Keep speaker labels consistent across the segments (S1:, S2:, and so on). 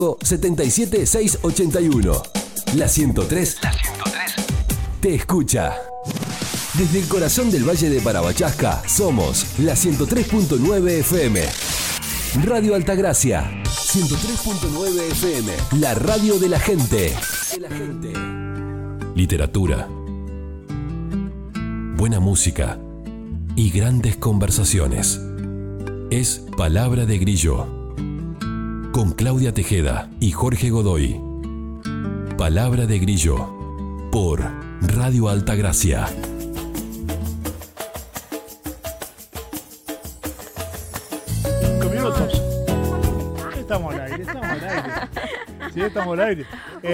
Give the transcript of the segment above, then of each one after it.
S1: 77681. La 103 te escucha. Desde el corazón del Valle de Parabachasca somos la 103.9 FM. Radio Altagracia, 103.9 FM. La radio de la gente. Literatura, buena música y grandes conversaciones. Es Palabra de Grillo. Con Claudia Tejeda y Jorge Godoy. Palabra de Grillo. Por Radio Altagracia.
S2: Estamos al aire. Sí, estamos al aire.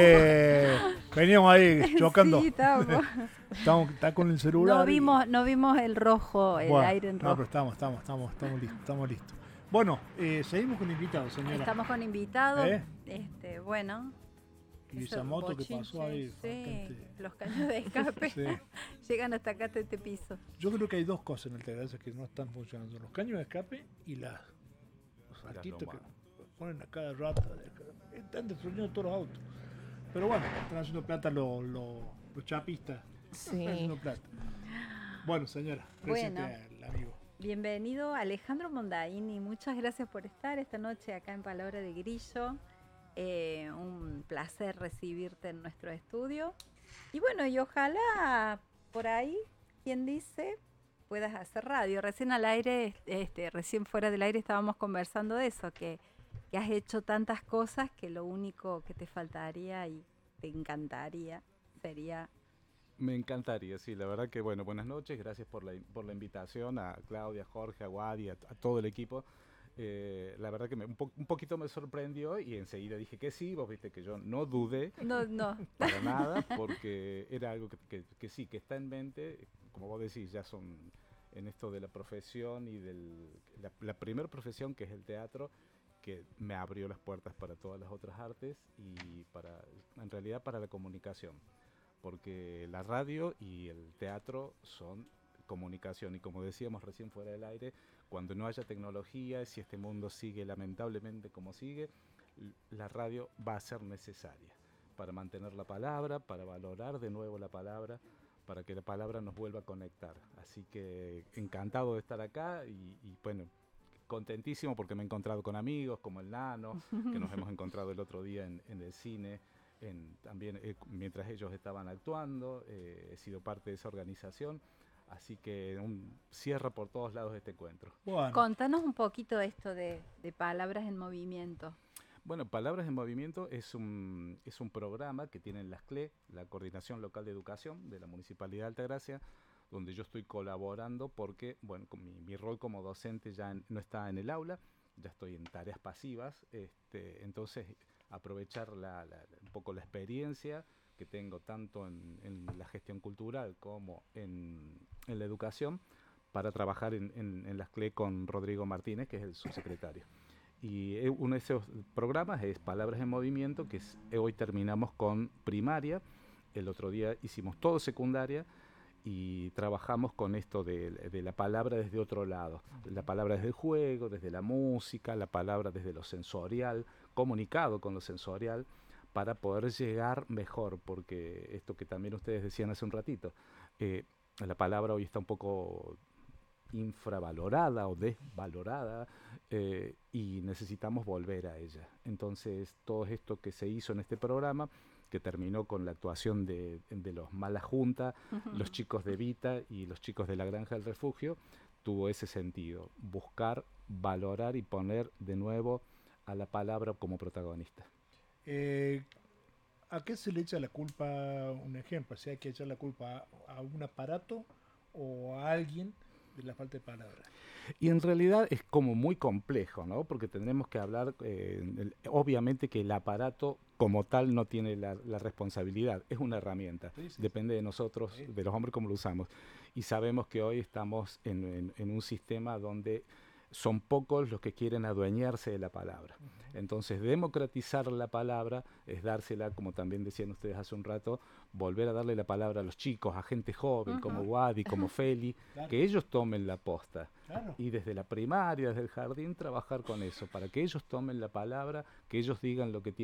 S2: Veníamos ahí chocando.
S3: Sí,
S2: Está con el celular.
S3: No vimos el rojo, el aire en rojo.
S2: No, pero estamos listos. Bueno, seguimos con invitados, señora.
S3: Estamos con invitados. Bueno.
S2: Y esa moto que pasó ahí.
S3: Sí, los caños de escape.
S2: Sí.
S3: Llegan hasta acá, hasta este piso.
S2: Yo creo que hay dos cosas en Altagracia que no están funcionando. Los caños de escape y los arquitos que ponen a cada rato. Están destruyendo todos los autos. Pero bueno, están haciendo plata los chapistas.
S4: Sí.
S2: Están haciendo plata. Bueno, señora, presente al amigo.
S3: Bienvenido Alejandro Mondaini, muchas gracias por estar esta noche acá en Palabra de Grillo. Un placer recibirte en nuestro estudio. Y bueno, y ojalá por ahí, quien dice, puedas hacer radio. Recién al aire, recién fuera del aire estábamos conversando de eso, que has hecho tantas cosas que lo único que te faltaría y te encantaría sería...
S5: Me encantaría, sí, la verdad que bueno, buenas noches, gracias por la invitación a Claudia, a Jorge, a Wadi, a todo el equipo. La verdad que un poquito me sorprendió y enseguida dije que sí, vos viste que yo no dudé
S3: No.
S5: para nada, porque era algo que sí, que está en mente, como vos decís, ya son en esto de la profesión y la primera profesión que es el teatro, que me abrió las puertas para todas las otras artes y en realidad para la comunicación. Porque la radio y el teatro son comunicación y como decíamos recién fuera del aire, cuando no haya tecnología, si este mundo sigue lamentablemente como sigue, la radio va a ser necesaria para mantener la palabra, para valorar de nuevo la palabra, para que la palabra nos vuelva a conectar. Así que encantado de estar acá y bueno, contentísimo porque me he encontrado con amigos como el Nano, que nos hemos encontrado el otro día en el cine. También mientras ellos estaban actuando, he sido parte de esa organización, así que cierra por todos lados este encuentro.
S3: Bueno. Contanos un poquito esto de Palabras en Movimiento.
S5: Bueno, Palabras en Movimiento es un programa que tienen las CLE, la Coordinación Local de Educación de la Municipalidad de Altagracia, donde yo estoy colaborando porque, bueno, mi rol como docente ya no está en el aula, ya estoy en tareas pasivas, entonces aprovechar un poco la experiencia que tengo tanto en la gestión cultural como en la educación para trabajar en las CLE con Rodrigo Martínez, que es el subsecretario. Y uno de esos programas es Palabras en Movimiento, que hoy terminamos con primaria, el otro día hicimos todo secundaria y trabajamos con esto de la palabra desde otro lado, la palabra desde el juego, desde la música, la palabra desde lo sensorial, comunicado con lo sensorial, para poder llegar mejor, porque esto que también ustedes decían hace un ratito, la palabra hoy está un poco infravalorada o desvalorada y necesitamos volver a ella. Entonces todo esto que se hizo en este programa, que terminó con la actuación de los Mala Junta, los chicos de Vita y los chicos de la Granja del Refugio, tuvo ese sentido, buscar, valorar y poner de nuevo a la palabra como protagonista.
S2: ¿A qué se le echa la culpa? Un ejemplo, si hay que echar la culpa a un aparato o a alguien de la falta de palabras.
S5: Y en realidad es como muy complejo, ¿no? Porque tendremos que hablar, obviamente que el aparato como tal no tiene la responsabilidad, es una herramienta, depende de nosotros, de los hombres cómo lo usamos. Y sabemos que hoy estamos en un sistema donde son pocos los que quieren adueñarse de la palabra. Entonces, democratizar la palabra es dársela, como también decían ustedes hace un rato, volver a darle la palabra a los chicos, a gente joven, como Wadi, como Feli, que ellos tomen la posta. Y desde la primaria, desde el jardín, trabajar con eso, para que ellos tomen la palabra, que ellos digan lo que tienen